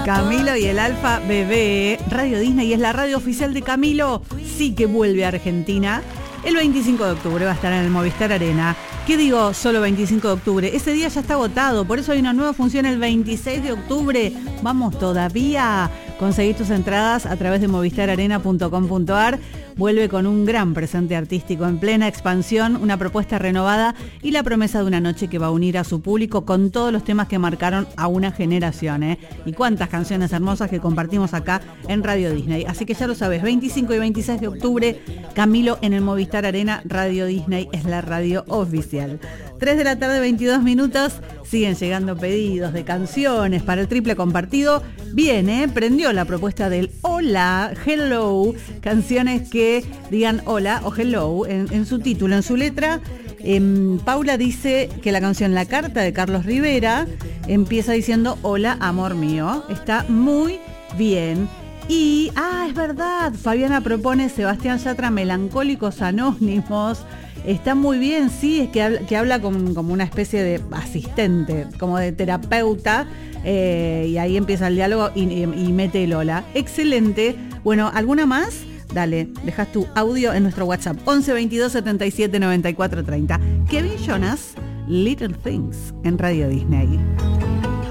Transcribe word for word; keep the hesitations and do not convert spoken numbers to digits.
Camilo y el Alfa Bebé, Radio Disney es la radio oficial de Camilo, sí que vuelve a Argentina. El veinticinco de octubre va a estar en el Movistar Arena. ¿Qué digo solo veinticinco de octubre? Ese día ya está agotado, por eso hay una nueva función el veintiséis de octubre. Vamos todavía. Conseguís tus entradas a través de movistar arena punto com punto a r. Vuelve con un gran presente artístico en plena expansión, una propuesta renovada y la promesa de una noche que va a unir a su público con todos los temas que marcaron a una generación, ¿eh? Y cuántas canciones hermosas que compartimos acá en Radio Disney. Así que ya lo sabes, veinticinco y veintiséis de octubre, Camilo en el Movistar Arena. Radio Disney es la radio oficial. tres de la tarde, veintidós minutos. Siguen llegando pedidos de canciones para el triple compartido. Bien, ¿eh? Prendió la propuesta del hola, hello, canciones que digan hola o hello en, en su título, en su letra. Eh, Paula dice que la canción La Carta de Carlos Rivera empieza diciendo hola, amor mío. Está muy bien. Y, ah, es verdad, Fabiana propone Sebastián Yatra, Melancólicos Anónimos. Está muy bien, sí, es que habla, que habla con, como una especie de asistente, como de terapeuta, eh, y ahí empieza el diálogo y, y, y mete el hola. Excelente. Bueno, ¿alguna más? Dale, dejas tu audio en nuestro WhatsApp, once veintidós setenta y siete noventa y cuatro treinta. Kevin Jonas, Little Things, en Radio Disney.